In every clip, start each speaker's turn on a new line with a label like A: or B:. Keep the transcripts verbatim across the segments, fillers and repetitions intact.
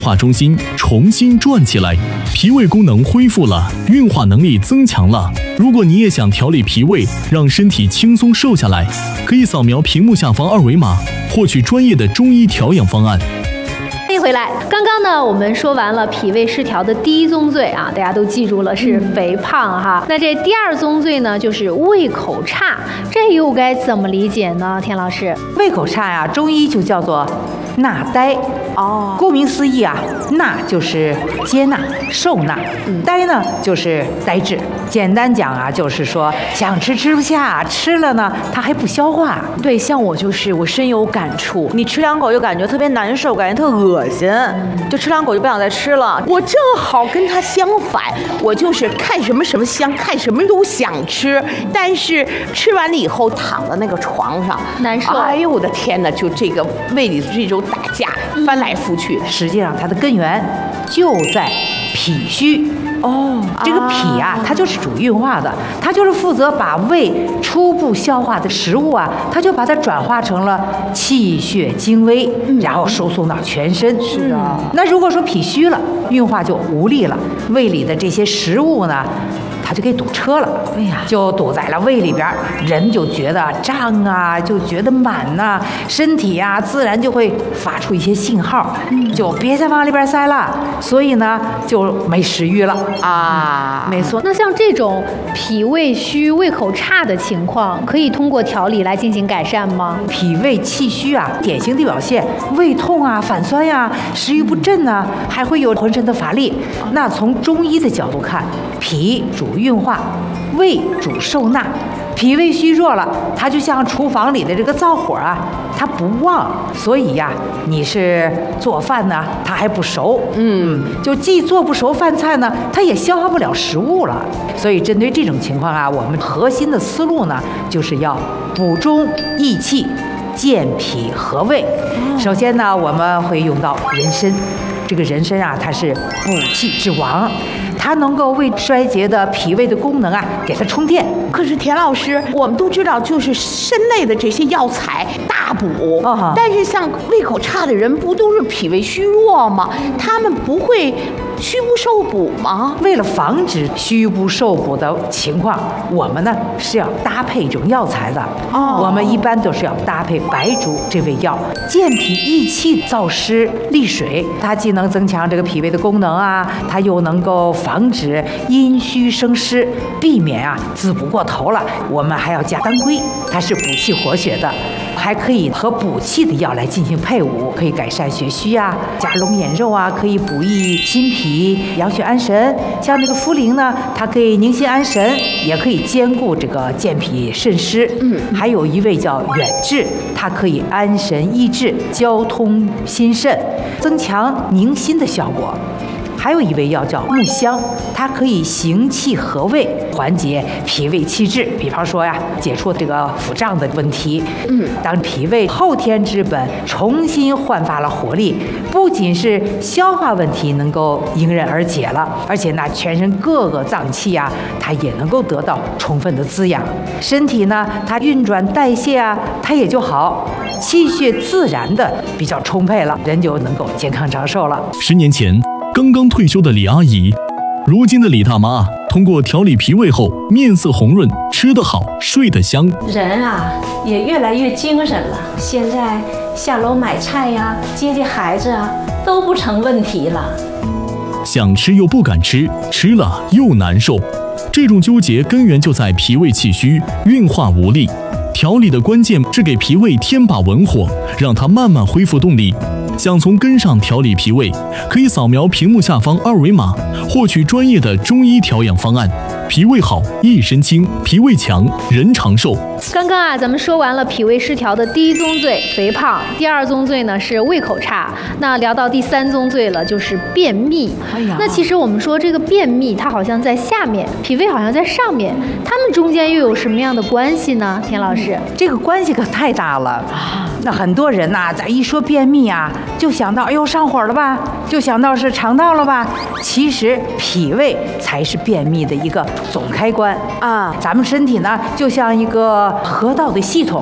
A: 化中心重新转起来，脾胃功能恢复了，运化能力增强了。如果你也想调理脾胃，让身体轻松瘦下来，可以扫描屏幕下方二维码，获取专业的中医调养方案。
B: 欢迎回来。刚刚呢，我们说完了脾胃失调的第一宗罪啊，大家都记住了，是肥胖哈。那这第二宗罪呢，就是胃口差，这又该怎么理解呢？田老师，
C: 胃口差呀，中医就叫做纳呆。哦，顾名思义啊，纳就是接纳、受纳，嗯、呆呢就是呆滞。简单讲啊，就是说想吃吃不下，吃了呢它还不消化。
D: 对，像我就是我深有感触，你吃两口就感觉特别难受，感觉特恶心，就吃两口就不想再吃了。
E: 我正好跟他相反，我就是看什么什么香，看什么都想吃，但是吃完了以后躺在那个床上
B: 难受。
E: 哎呦我的天哪，就这个胃里的这种打架，翻来覆去。
C: 实际上它的根源就在脾虚。哦，这个脾啊，它就是主运化的，它就是负责把胃初步消化的食物啊，它就把它转化成了气血精微，然后输送到全身。
D: 是的。
C: 那如果说脾虚了，运化就无力了，胃里的这些食物呢，它就给堵车了，哎呀，就堵在了胃里边，人就觉得胀啊，就觉得满呐、啊，身体呀、啊、自然就会发出一些信号，就别再往里边塞了，所以呢就没食欲了啊。
B: 没错。那像这种脾胃虚、胃口差的情况，可以通过调理来进行改善吗？
C: 脾胃气虚啊，典型的表现胃痛啊、反酸呀、啊、食欲不振啊，还会有浑身的乏力。那从中医的角度看，脾主运化，胃主受纳，脾胃虚弱了，它就像厨房里的这个灶火啊，它不旺，所以呀，你是做饭呢，它还不熟，嗯，就既做不熟饭菜呢，它也消化不了食物了。所以针对这种情况啊，我们核心的思路呢，就是要补中益气，健脾和胃。首先呢，我们会用到人参。这个人参啊，它是补气之王，它能够为衰竭的脾胃的功能啊，给它充电。
E: 可是田老师，我们都知道，就是参类的这些药材大补，
C: 哦、
E: 但是像胃口差的人，不都是脾胃虚弱吗？他们不会虚不受补吗？
C: 为了防止虚不受补的情况，我们呢是要搭配这种药材的。哦，我们一般都是要搭配白术这味药，健脾益气、燥湿利水，它既能增强这个脾胃的功能啊，它又能够防止阴虚生湿，避免啊滋补过头了。我们还要加当归，它是补气活血的，还可以和补气的药来进行配伍，可以改善血虚啊，加龙眼肉啊，可以补益心脾、养血安神。像这个茯苓呢，它可以宁心安神，也可以兼顾这个健脾渗湿。嗯，还有一味叫远志，它可以安神益智、交通心肾，增强宁心的效果。还有一味药叫木香，它可以行气和胃，缓解脾胃气滞。比方说呀，解除这个腹胀的问题。嗯，当脾胃后天之本重新焕发了活力，不仅是消化问题能够迎刃而解了，而且呢，全身各个脏器啊，它也能够得到充分的滋养。身体呢，它运转代谢啊，它也就好，气血自然的比较充沛了，人就能够健康长寿了。
A: 十年前刚刚退休的李阿姨，如今的李大妈通过调理脾胃后，面色红润，吃得好，睡得香，
F: 人啊也越来越精神了。现在下楼买菜呀、接接孩子啊，都不成问题了。
A: 想吃又不敢吃，吃了又难受，这种纠结根源就在脾胃气虚，运化无力。调理的关键是给脾胃添把文火，让它慢慢恢复动力。想从根上调理脾胃，可以扫描屏幕下方二维码，获取专业的中医调养方案。脾胃好，一身轻；脾胃强，人长寿。
B: 刚刚啊，咱们说完了脾胃失调的第一宗罪肥胖，第二宗罪呢是胃口差。那聊到第三宗罪了，就是便秘。哎呀，那其实我们说这个便秘，它好像在下面，脾胃好像在上面，它们中间又有什么样的关系呢？田老师，
C: 这个关系可太大了。那很多人呐、啊，咱一说便秘啊，就想到哎呦上火了吧，就想到是肠道了吧。其实脾胃才是便秘的一个总开关啊。咱们身体呢，就像一个河道的系统，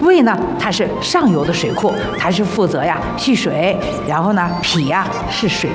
C: 胃呢，它是上游的水库，它是负责呀蓄水，然后呢脾呀是水